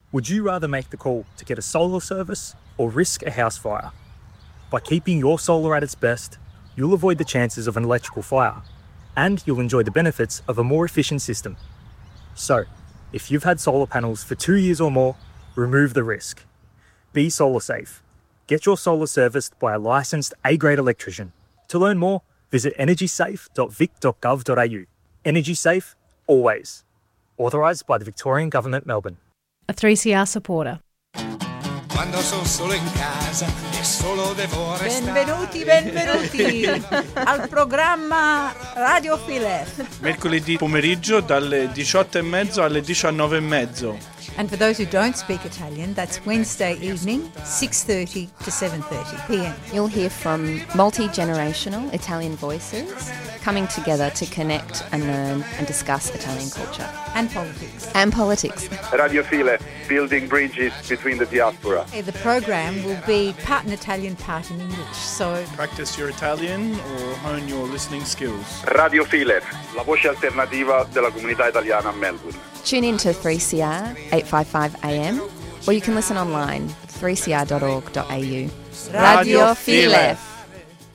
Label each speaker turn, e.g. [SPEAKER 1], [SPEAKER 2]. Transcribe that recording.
[SPEAKER 1] Would you rather make the call to get a solar service or risk a house fire? By keeping your solar at its best, you'll avoid the chances of an electrical fire, and you'll enjoy the benefits of a more efficient system. So, if you've had solar panels for 2 years or more, remove the risk. Be solar safe. Get your solar serviced by a licensed A-grade electrician. To learn more, visit energysafe.vic.gov.au. Energy safe, always. Authorised by the Victorian Government, Melbourne.
[SPEAKER 2] A 3CR supporter.
[SPEAKER 3] Quando sono solo in casa e solo devo restare.
[SPEAKER 4] Benvenuti al programma Radio Philef.
[SPEAKER 5] Mercoledì pomeriggio dalle 18:30 alle 19:30.
[SPEAKER 4] And for those who don't speak Italian, that's Wednesday evening, 6:30 to 7:30 p.m.
[SPEAKER 6] You'll hear from multi-generational Italian voices coming together to connect and learn and discuss Italian culture.
[SPEAKER 4] And politics.
[SPEAKER 6] And politics.
[SPEAKER 7] Radio Philef, building bridges between the diaspora.
[SPEAKER 4] The program will be part in Italian, part in English, so...
[SPEAKER 5] Practice your Italian or hone your listening skills.
[SPEAKER 7] Radio Philef, la voce alternativa della comunità italiana a Melbourne.
[SPEAKER 6] Tune in to 3CR 855 AM, or you can listen online 3cr.org.au. Radio Philef.